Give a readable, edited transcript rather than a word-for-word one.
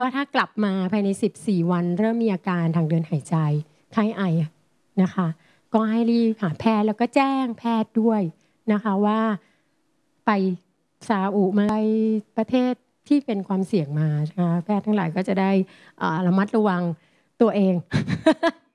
ว่าถ้ากลับมาภายใน14วันเริ่มมีอาการทางเดินหายใจไข้ไอนะคะก็ให้รีบหาแพทย์แล้วก็แจ้งแพทย์ด้วยนะคะว่าไปซาอุมาไปประเทศที่เป็นความเสี่ยงมานะคะแพทย์ทั้งหลายก็จะได้ระมัดระวังตัวเอง